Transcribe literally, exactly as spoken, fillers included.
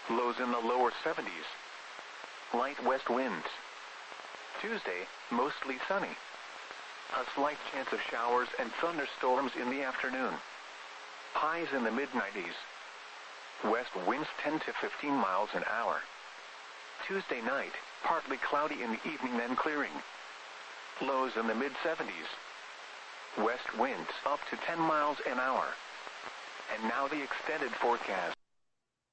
Lows in the lower seventies. Light west winds. Tuesday, mostly sunny. A slight chance of showers and thunderstorms in the afternoon. Highs in the mid nineties. West winds ten to fifteen miles an hour. Tuesday night, partly cloudy in the evening then clearing. Lows in the mid seventies. West winds up to ten miles an hour. And now the extended forecast.